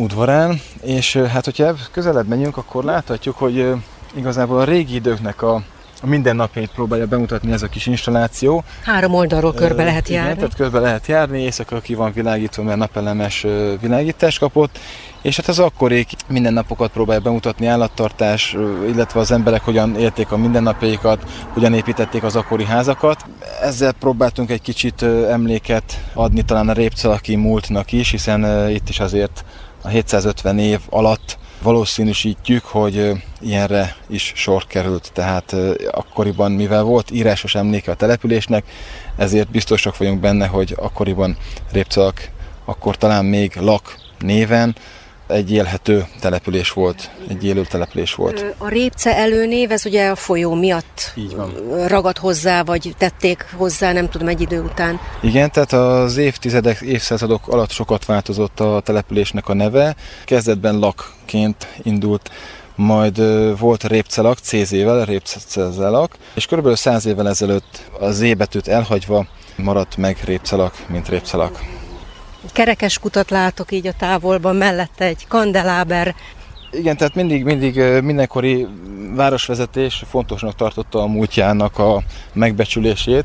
udvarán, és hát hogyha közelebb megyünk, akkor láthatjuk, hogy igazából a régi időknek a mindennapjait próbálja bemutatni ez a kis installáció. 3 oldalról körbe lehet járni. Igen, tehát körbe lehet járni, éjszaka ki van világítva, mert napelemes világítást kapott, és hát az akkorék mindennapokat próbálja bemutatni, állattartás, illetve az emberek hogyan élték a mindennapjaikat, hogyan építették az akkori házakat. Ezzel próbáltunk egy kicsit emléket adni talán a répcelaki múltnak is, hiszen itt is azért a 750 év alatt valószínűsítjük, hogy ilyenre is sor került. Tehát akkoriban, mivel volt írásos emléke a településnek, ezért biztosak vagyunk benne, hogy akkoriban Répcelak akkor talán még Lak néven egy élhető település volt, egy élő település volt. A Répce előnév, ez ugye a folyó miatt ragad hozzá, vagy tették hozzá, nem tudom, egy idő után. Igen, tehát az évszázadok alatt sokat változott a településnek a neve. Kezdetben Lakként indult, majd volt Répcelak, CZ-vel, Répcelak, és körülbelül 100 évvel ezelőtt a Z betűt elhagyva maradt meg Répcelak, mint Répcelak. Kerekes kutat látok így a távolban, mellette egy kandeláber. Igen, tehát mindenkori városvezetés fontosnak tartotta a múltjának a megbecsülését,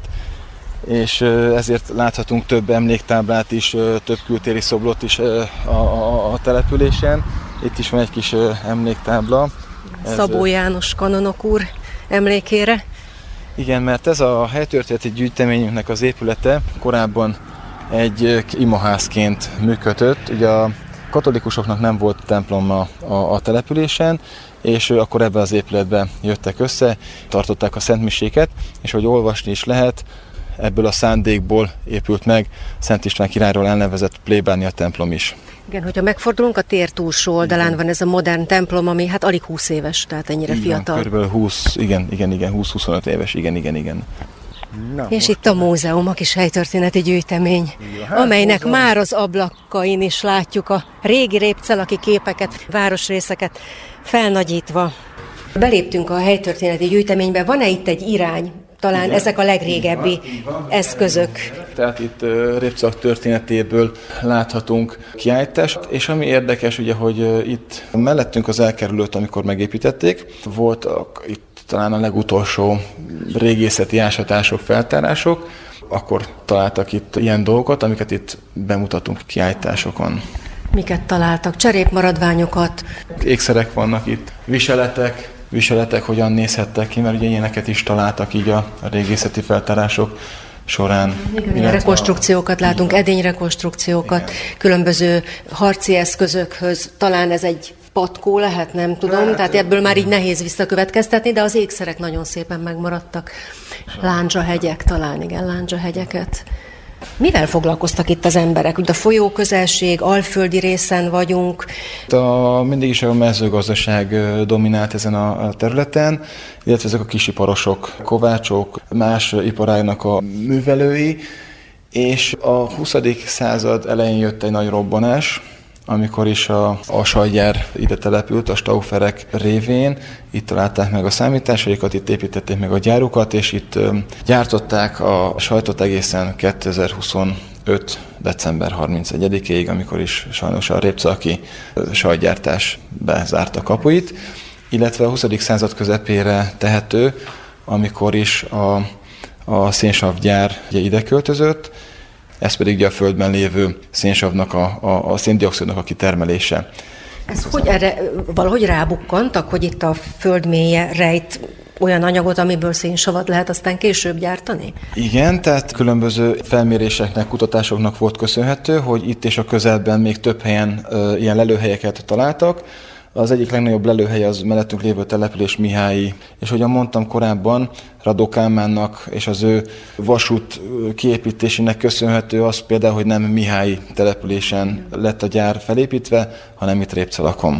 és ezért láthatunk több emléktáblát is, több kültéri szobrot is a településen. Itt is van egy kis emléktábla. Szabó János kanonok úr emlékére. Igen, mert ez a helytörténeti gyűjteményünknek az épülete korábban egy imaházként működött. Ugye a katolikusoknak nem volt temploma a településen, és akkor ebben az épületben jöttek össze, tartották a szentmiséket, és hogy olvasni is lehet, ebből a szándékból épült meg Szent István királyról elnevezett plébánia templom is. Igen, hogyha megfordulunk, a tér túlsó oldalán van ez a modern templom, ami hát alig 20 éves, tehát ennyire fiatal. Körülbelül 20-25 éves, igen. Na, és itt a múzeum, a kis helytörténeti gyűjtemény, amelynek már az ablakain is látjuk a régi répcelaki képeket, városrészeket felnagyítva. Beléptünk a helytörténeti gyűjteménybe, van-e itt egy irány? Talán igen, ezek a legrégebbi eszközök. Tehát itt Répcelak történetéből láthatunk kiállítást, és ami érdekes, ugye, hogy itt mellettünk az elkerülőt, amikor megépítették, voltak itt talán a legutolsó régészeti ásatások, feltárások, akkor találtak itt ilyen dolgokat, amiket itt bemutatunk kiállításokon. Miket találtak? Cserépmaradványokat? Ékszerek vannak itt, viseletek hogyan nézhettek ki, mert ugye ilyeneket is találtak így a régészeti feltárások során. Igen, rekonstrukciókat látunk, edényrekonstrukciókat, különböző harci eszközökhöz, talán ez egy patkó lehet, nem tudom, tehát ebből már így nehéz visszakövetkeztetni, de az ékszerek nagyon szépen megmaradtak. Lándzsahegyek, talán igen, lándzsahegyeket. Mivel foglalkoztak itt az emberek? Ugye a folyó közelség, alföldi részen vagyunk. Mindig is a mezőgazdaság dominált ezen a területen, illetve ezek a kisiparosok, kovácsok, más iparágnak a művelői, és a 20. század elején jött egy nagy robbanás, amikor is a sajtgyár ide települt, a Staufferek révén. Itt találták meg a számításaikat, itt építették meg a gyárukat, és itt gyártották a sajtot egészen 2025. december 31-ig, amikor is sajnos a répcelaki sajtgyártás bezárta kapuit, illetve a 20. század közepére tehető, amikor is a szénsavgyár ide költözött, ez pedig ugye a földben lévő szénsavnak, a széndioxidnak a kitermelése. Ez hogy erre valahogy rábukkantak, hogy itt a föld mélye rejt olyan anyagot, amiből szénsavat lehet aztán később gyártani? Igen, tehát különböző felméréseknek, kutatásoknak volt köszönhető, hogy itt és a közelben még több helyen ilyen lelőhelyeket találtak. Az egyik legnagyobb lelőhely az mellettünk lévő település Mihályi, és ahogyan mondtam korábban, Radó Kálmánnak és az ő vasút kiépítésének köszönhető az például, hogy nem Mihályi településen lett a gyár felépítve, hanem itt Répcelakon.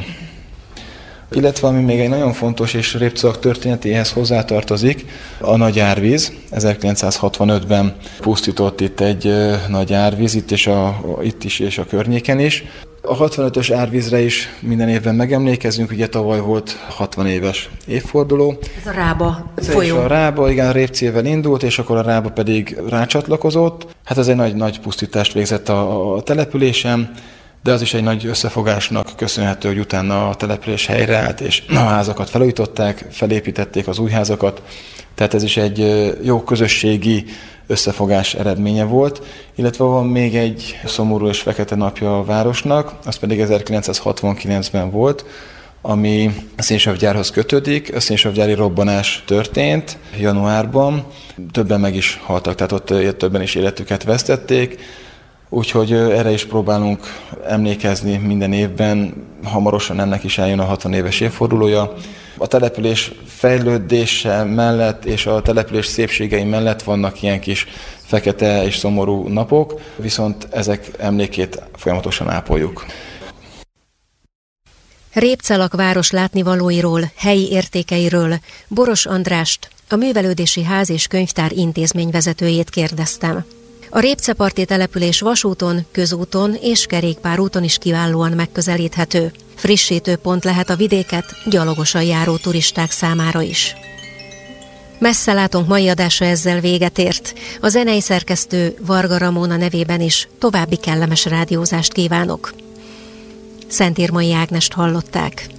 Illetve ami még egy nagyon fontos és Répcelak történetéhez hozzátartozik, a nagy árvíz. 1965-ben pusztított itt egy nagy árvíz, itt is és a környéken is. A 65-ös árvízre is minden évben megemlékezünk, ugye tavaly volt 60 éves évforduló. Ez a Rába folyó. A Rába, igen, Répcével indult, és akkor a Rába pedig rácsatlakozott. Hát ez egy nagy pusztítást végzett a településen, de az is egy nagy összefogásnak köszönhető, hogy utána a település helyreállt, és a házakat felújították, felépítették az új házakat, tehát ez is egy jó közösségi összefogás eredménye volt, illetve van még egy szomorú és fekete napja a városnak, az pedig 1969-ben volt, ami a szénsavgyárhoz kötődik. A szénsavgyári robbanás történt januárban, többen meg is haltak, tehát ott többen is életüket vesztették, úgyhogy erre is próbálunk emlékezni minden évben, hamarosan ennek is eljön a 60 éves évfordulója. A település fejlődése mellett és a település szépségei mellett vannak ilyen kis fekete és szomorú napok, viszont ezek emlékét folyamatosan ápoljuk. Répcelak város látnivalóiról, helyi értékeiről Boros Andrást, a Művelődési Ház és Könyvtár intézményvezetőjét kérdeztem. A Répceparti település vasúton, közúton és kerékpárúton is kiválóan megközelíthető. Frissítőpont lehet a vidéket gyalogosan járó turisták számára is. Messzelátónk mai adása ezzel véget ért. A zenei szerkesztő Varga Ramóna nevében is további kellemes rádiózást kívánok. Szentírmai Ágnest hallották.